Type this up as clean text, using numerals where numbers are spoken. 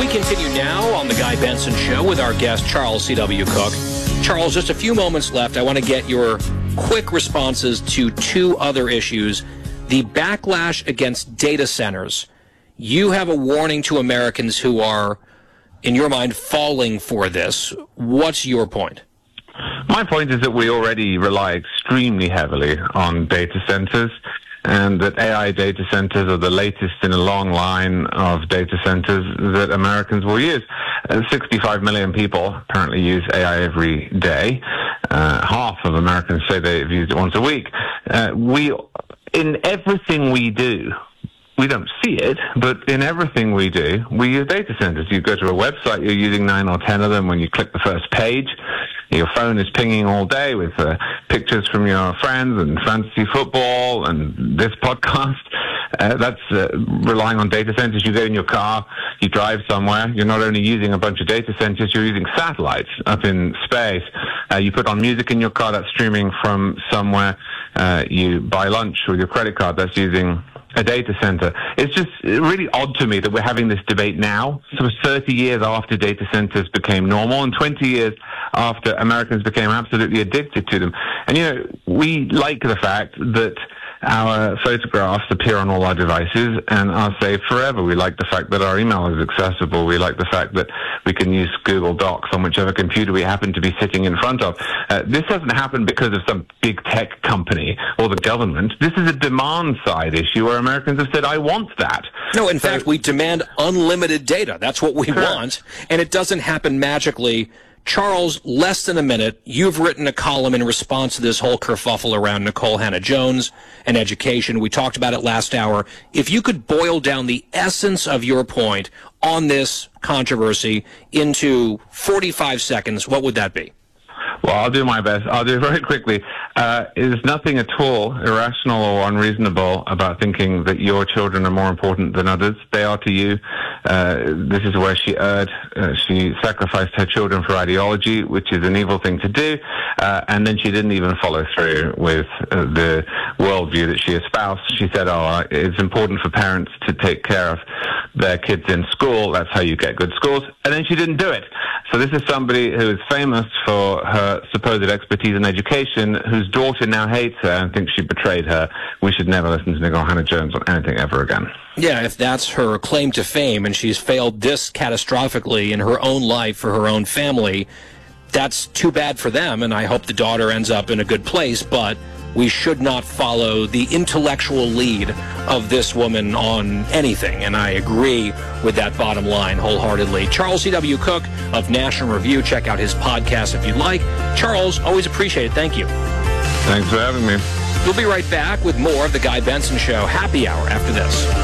We continue now on The Guy Benson Show with our guest, Charles C.W. Cook. Charles, just a few moments left. I want to get your quick responses to two other issues. The backlash against data centers. You have a warning to Americans who are, in your mind, falling for this. What's your point? My point is that we already rely extremely heavily on data centers, and that AI data centers are the latest in a long line of data centers that Americans will use. 65 million people apparently use AI every day. Half of Americans say they've used it once a week. In everything we do, we don't see it, but in everything we do, we use data centers. You go to a website, you're using 9 or 10 of them. When you click the first page, your phone is pinging all day with pictures from your friends and fantasy football and this podcast. That's relying on data centers. You go in your car, you drive somewhere, you're not only using a bunch of data centers, you're using satellites up in space. You put on music in your car, that's streaming from somewhere. You buy lunch with your credit card, that's using a data center. It's just really odd to me that we're having this debate now, sort of 30 years after data centers became normal and 20 years after Americans became absolutely addicted to them. And, you know, we like the fact that our photographs appear on all our devices and are saved forever. We like the fact that our email is accessible. We like the fact that we can use Google Docs on whichever computer we happen to be sitting in front of. This hasn't happened because of some big tech company or the government. This is a demand side issue where Americans have said, I want that. No, in fact, we demand unlimited data. That's what we want. And it doesn't happen magically. Charles, less than a minute, you've written a column in response to this whole kerfuffle around Nikole Hannah-Jones and education. We talked about it last hour. If you could boil down the essence of your point on this controversy into 45 seconds, what would that be? Well, I'll do my best. I'll do it very quickly. There's nothing at all irrational or unreasonable about thinking that your children are more important than others. They are to you. This is where she erred. She sacrificed her children for ideology, which is an evil thing to do. And then she didn't even follow through with the worldview that she espoused. She said, it's important for parents to take care of their kids in school. That's how you get good schools. And then she didn't do it. So this is somebody who is famous for her supposed expertise in education, whose daughter now hates her and thinks she betrayed her. We should never listen to Nikole Hannah-Jones on anything ever again. Yeah, if that's her claim to fame and she's failed this catastrophically in her own life for her own family, that's too bad for them, and I hope the daughter ends up in a good place, but we should not follow the intellectual lead of this woman on anything, and I agree with that bottom line wholeheartedly. Charles C.W. Cook of National Review. Check out his podcast if you'd like. Charles, always appreciate it. Thank you. Thanks for having me. We'll be right back with more of The Guy Benson Show Happy Hour after this.